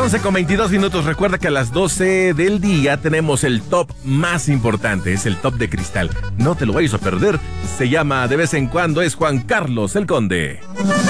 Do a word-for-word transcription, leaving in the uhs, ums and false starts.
once con veintidós minutos. Recuerda que a las doce del día tenemos el top más importante. Es el top de cristal. No te lo vayas a perder. Se llama De vez en cuando. Es Juan Carlos el Conde.